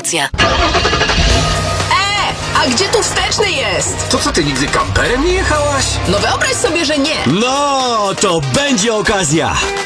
okazja. A gdzie tu wsteczny jest? To co, ty nigdy kamperem nie jechałaś? No wyobraź sobie, że nie. No, to będzie okazja.